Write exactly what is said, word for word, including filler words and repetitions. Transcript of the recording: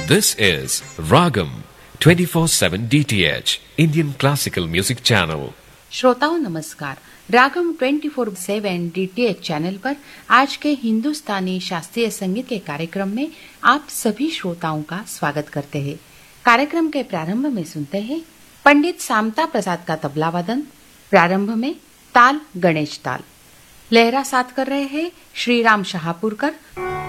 This is Ragam twenty-four seven D T H Indian Classical Music Channel. श्रोताओं नमस्कार। रागम twenty four सेवन DTH channel पर आज के हिंदुस्तानी शास्त्रीय संगीत के कार्यक्रम में आप सभी श्रोताओं का स्वागत करते हैं। कार्यक्रम के प्रारंभ में सुनते हैं पंडित सामता प्रसाद का तबला वादन। प्रारंभ में ताल गणेश ताल। लहरा साथ कर रहे हैं श्रीराम शाहपुरकर।